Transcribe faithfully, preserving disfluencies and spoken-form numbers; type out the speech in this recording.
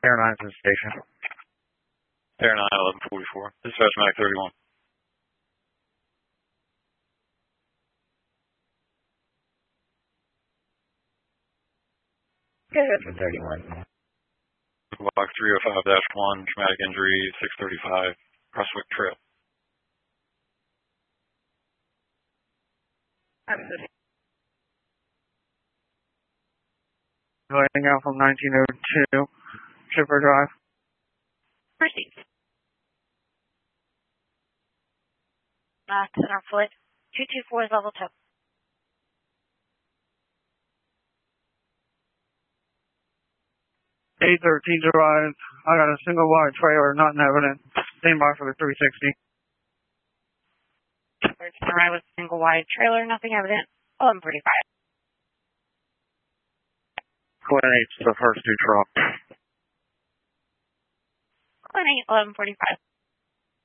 Air nine to the station. Air nine, eleven forty-four. Dispatch Mac thirty-one. Good. For thirty-one. Box three oh five dash one, traumatic injury, six thirty-five, Crosswick Trail. Going out from nineteen oh two, Shipper Drive. Proceed. Uh, center foot, two two four is level two. eight thirteen Drive. I got a single wide trailer, not in evidence. Same box for the three sixty. Arrive with single wide trailer, nothing evident. eleven forty-five. Quinn eight's the first two trucks. Quinn eight, eleven forty-five.